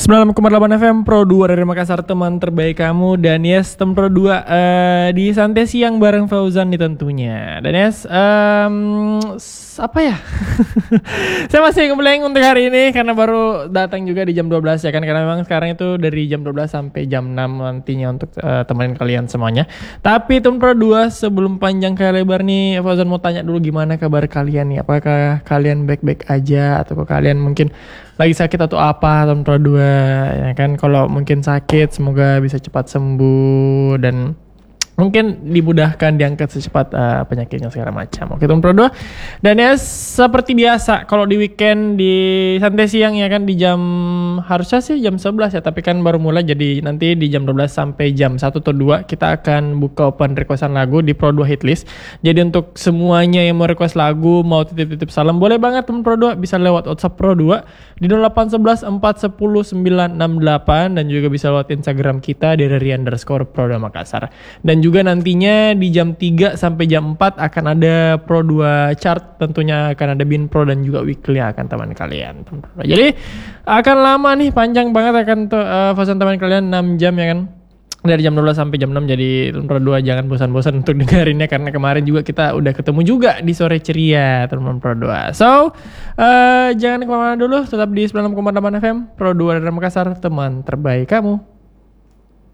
96,8 FM Pro 2 dari Makassar, teman terbaik kamu. Dan yes, teman Pro 2 di santai siang bareng Fauzan nih tentunya. Dan yes, apa ya? Saya masih ngeblank untuk hari ini karena baru datang juga di jam 12 ya kan. Karena memang sekarang itu dari jam 12 sampai jam 6 nantinya untuk temenin kalian semuanya. Tapi teman Pro 2, sebelum panjang kayak lebar nih, Fauzan mau tanya dulu gimana kabar kalian nih. Apakah kalian baik-baik aja atau kalian mungkin lagi sakit atau apa, teman Pro 2 ya kan. Kalau mungkin sakit semoga bisa cepat sembuh dan mungkin dimudahkan diangkat secepat penyakitnya segala macam. Oke teman Pro 2. Dan ya seperti biasa kalau di weekend di santai siang ya kan di jam harusnya sih jam 11 ya, tapi kan baru mulai jadi nanti di jam 12 sampai jam 1 atau 2 kita akan buka open requestan lagu di Pro 2 Hitlist. Jadi untuk semuanya yang mau request lagu, mau titip-titip salam, boleh banget teman Pro 2, bisa lewat WhatsApp Pro 2 di 0811 410 968 dan juga bisa lewat Instagram kita di @Pro2 Makassar. Dan juga nantinya di jam 3 sampai jam 4 akan ada Pro 2 chart, tentunya akan ada Bin Pro dan juga Weekly akan teman kalian. Jadi akan lama nih, panjang banget akan Fauzan teman kalian 6 jam ya kan. Dari jam 12 sampai jam 6, jadi teman Pro 2 jangan bosan-bosan untuk dengerinnya karena kemarin juga kita udah ketemu juga di sore ceria teman Pro 2. So, jangan kemana-mana dulu, tetap di 96,8 FM Pro 2 dari Makassar, teman terbaik kamu.